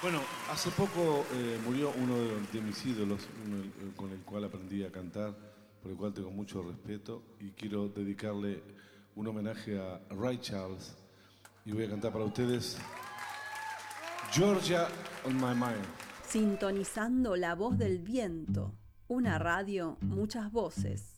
Bueno, hace poco murió uno de mis ídolos, con el cual aprendí a cantar, por el cual tengo mucho respeto y quiero dedicarle un homenaje a Ray Charles y voy a cantar para ustedes Georgia on My Mind. Sintonizando la voz del viento, una radio, muchas voces.